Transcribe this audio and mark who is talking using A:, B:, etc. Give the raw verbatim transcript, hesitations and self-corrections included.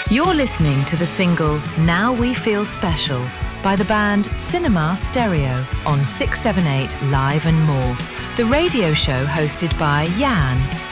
A: You're listening to the single Now We Feel Special by the band Cinema Stereo on six seven eight Live and More, the radio show hosted by Jan.